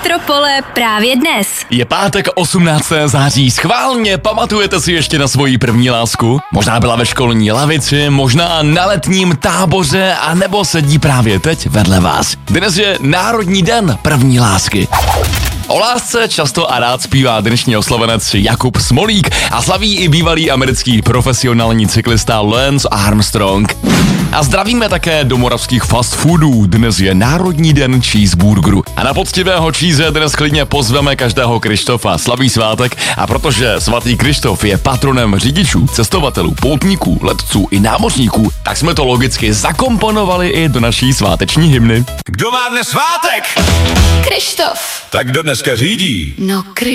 Metropole právě dnes. Je pátek 18. září, schválně pamatujete si ještě na svoji první lásku? Možná byla ve školní lavici, možná na letním táboře, a nebo sedí právě teď vedle vás. Dnes je Národní den první lásky. O lásce často a rád zpívá dnešní oslovenec Jakub Smolík a slaví i bývalý americký profesionální cyklista Lance Armstrong. A zdravíme také do moravských fast foodů. Dnes je Národní den cheeseburgeru. A na poctivého cheese dnes klidně pozveme každého Krištofa. Slaví svátek, a protože svatý Krištof je patronem řidičů, cestovatelů, poutníků, letců i námořníků, tak jsme to logicky zakomponovali i do naší sváteční hymny. Kdo má dnes svátek? Krištof. Tak kdo dneska řídí? No,